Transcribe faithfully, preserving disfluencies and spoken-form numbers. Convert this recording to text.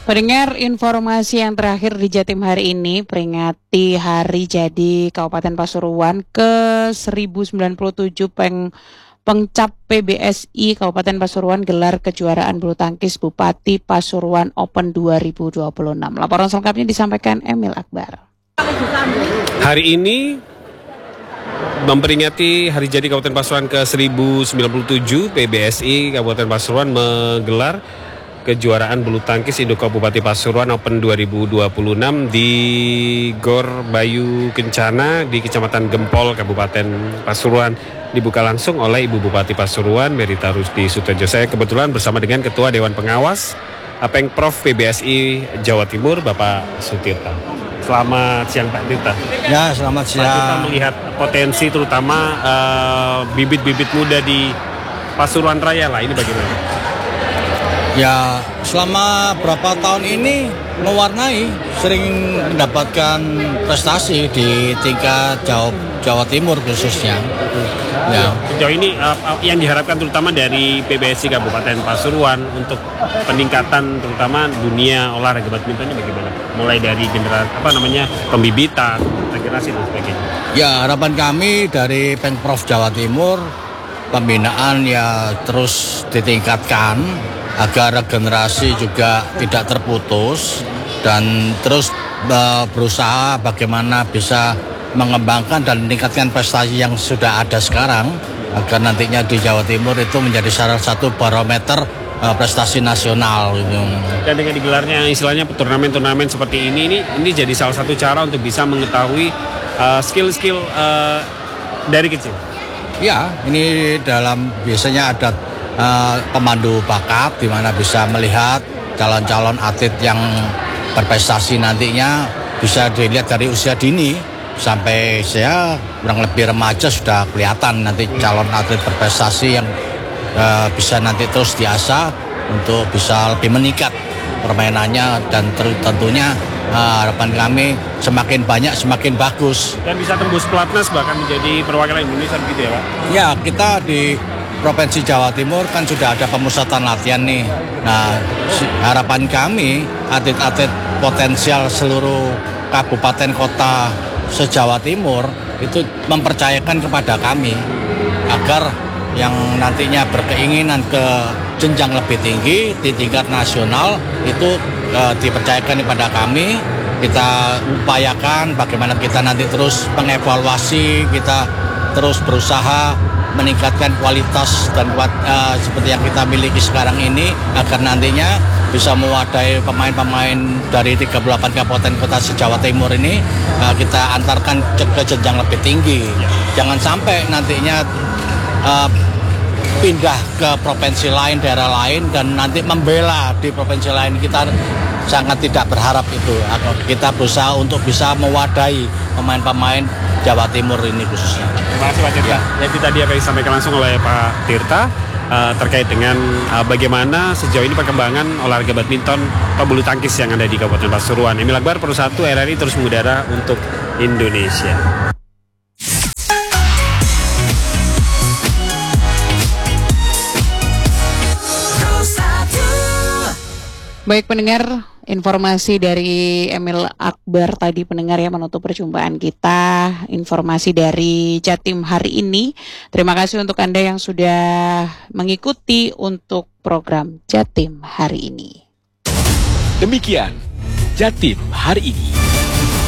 Pendengar, informasi yang terakhir di Jatim hari ini peringati Hari Jadi Kabupaten Pasuruan ke seribu sembilan puluh tujuh peng Pengcap P B S I Kabupaten Pasuruan gelar kejuaraan bulu tangkis Bupati Pasuruan Open dua ribu dua puluh enam. Laporan selengkapnya disampaikan Emil Akbar. Hari ini memperingati Hari Jadi Kabupaten Pasuruan ke seribu sembilan puluh tujuh, P B S I Kabupaten Pasuruan menggelar kejuaraan bulu tangkis Indoka Bupati Pasuruan Open dua ribu dua puluh enam di Gor Bayu Kencana di Kecamatan Gempol, Kabupaten Pasuruan. Dibuka langsung oleh Ibu Bupati Pasuruan, Merita Rusdi Sutejo. Saya kebetulan bersama dengan Ketua Dewan Pengawas Pengprov P B S I Jawa Timur, Bapak Sutirta. Selamat siang Pak Tirta. Ya, selamat siang. Pak Tirta melihat potensi terutama uh, bibit-bibit muda di Pasuruan Raya lah, ini bagaimana? Ya, selama berapa tahun ini mewarnai, sering mendapatkan prestasi di tingkat Jawa, Jawa Timur khususnya. Ya. Sejauh ini uh, yang diharapkan terutama dari P B S I Kabupaten Pasuruan untuk peningkatan terutama dunia olahraga badminton ini bagaimana? Mulai dari generasi apa namanya pembibitan, regenerasi dan sebagainya. Ya, harapan kami dari Pengprov Jawa Timur, pembinaan ya terus ditingkatkan agar regenerasi juga tidak terputus dan terus uh, berusaha bagaimana bisa mengembangkan dan meningkatkan prestasi yang sudah ada sekarang agar nantinya di Jawa Timur itu menjadi salah satu barometer uh, prestasi nasional gitu. Dan dengan digelarnya istilahnya turnamen-turnamen seperti ini ini ini jadi salah satu cara untuk bisa mengetahui uh, skill-skill uh, dari kecil. Ya, ini dalam biasanya ada uh, pemandu bakat di mana bisa melihat calon-calon atlet yang berprestasi nantinya bisa dilihat dari usia dini. Sampai saya kurang lebih remaja sudah kelihatan nanti calon atlet berprestasi yang uh, bisa nanti terus diasah untuk bisa lebih meningkat permainannya dan tentunya uh, harapan kami semakin banyak semakin bagus. Dan bisa tembus pelatnas bahkan menjadi perwakilan Indonesia begitu ya Pak? Ya, kita di Provinsi Jawa Timur kan sudah ada pemusatan latihan nih. Nah, harapan kami atlet-atlet potensial seluruh kabupaten kota se-Jawa Timur itu mempercayakan kepada kami agar yang nantinya berkeinginan ke jenjang lebih tinggi di tingkat nasional itu eh, dipercayakan kepada kami. Kita upayakan bagaimana kita nanti terus mengevaluasi, kita terus berusaha meningkatkan kualitas dan kuat uh, seperti yang kita miliki sekarang ini agar nantinya bisa mewadahi pemain-pemain dari tiga puluh delapan kabupaten kota se-Jawa Timur ini uh, kita antarkan ke jenjang lebih tinggi. Jangan sampai nantinya uh, pindah ke provinsi lain, daerah lain dan nanti membela di provinsi lain. Kita sangat tidak berharap itu. Kita berusaha untuk bisa mewadahi pemain-pemain Jawa Timur ini khususnya. Terima kasih Pak Tirta. Ya. Itu tadi apa yang disampaikan langsung oleh Pak Tirta uh, terkait dengan uh, bagaimana sejauh ini perkembangan olahraga badminton atau bulu tangkis yang ada di Kabupaten Pasuruan. Emil Akbar, Pro satu R R I terus mengudara untuk Indonesia. Baik pendengar, informasi dari Emil Akbar tadi pendengar ya menutup perjumpaan kita, informasi dari Jatim hari ini. Terima kasih untuk Anda yang sudah mengikuti untuk program Jatim hari ini. Demikian Jatim hari ini.